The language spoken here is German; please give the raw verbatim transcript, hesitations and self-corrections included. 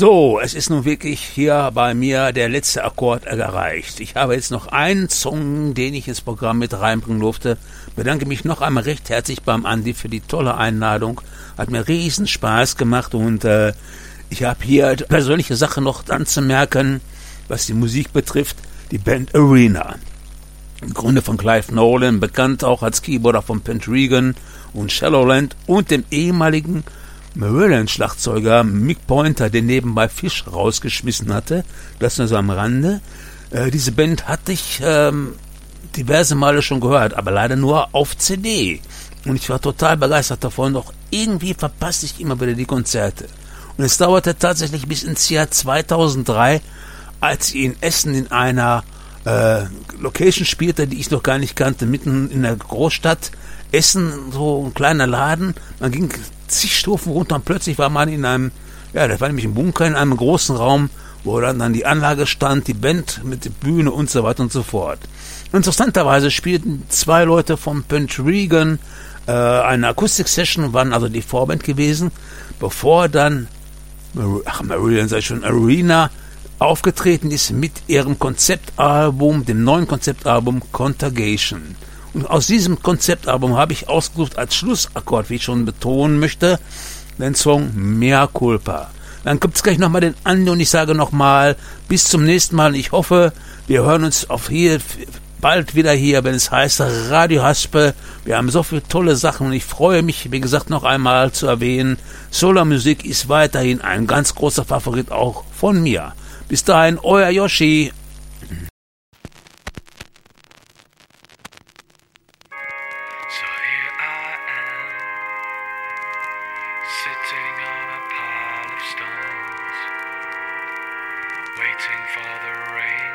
So, es ist nun wirklich hier bei mir der letzte Akkord erreicht. Ich habe jetzt noch einen Song, den ich ins Programm mit reinbringen durfte. Bedanke mich noch einmal recht herzlich beim Andi für die tolle Einladung. Hat mir riesen Spaß gemacht und äh, ich habe hier eine persönliche Sache noch anzumerken, was die Musik betrifft. Die Band Arena. Im Grunde von Clive Nolan, bekannt auch als Keyboarder von Pentregan und Shadowland und dem ehemaligen Marillion-Schlagzeuger Mick Pointer, der nebenbei Fish rausgeschmissen hatte. Das nur so am Rande. Äh, diese Band hatte ich ähm, diverse Male schon gehört, aber leider nur auf C D. Und ich war total begeistert davon, doch irgendwie verpasste ich immer wieder die Konzerte. Und es dauerte tatsächlich bis ins Jahr zweitausenddrei, als sie in Essen in einer äh, Location spielte, die ich noch gar nicht kannte, mitten in der Großstadt. Essen, so ein kleiner Laden. Man ging zig Stufen runter und plötzlich war man in einem, ja, das war nämlich ein Bunker in einem großen Raum, wo dann, dann die Anlage stand, die Band mit der Bühne und so weiter und so fort. Interessanterweise spielten zwei Leute von Pentregan äh, eine Akustik-Session, waren also die Vorband gewesen, bevor dann, ach, Marillion sei schon, Arena aufgetreten ist mit ihrem Konzeptalbum, dem neuen Konzeptalbum Contagion. Und aus diesem Konzeptalbum habe ich ausgesucht als Schlussakkord, wie ich schon betonen möchte, den Song Mea Culpa. Dann gibt es gleich nochmal den Andi und ich sage nochmal, bis zum nächsten Mal. Ich hoffe, wir hören uns auf hier bald wieder hier, wenn es heißt Radio Haspe. Wir haben so viele tolle Sachen und ich freue mich, wie gesagt, noch einmal zu erwähnen, Solarmusik ist weiterhin ein ganz großer Favorit auch von mir. Bis dahin, euer Yoshi. Sitting on a pile of stones, waiting for the rain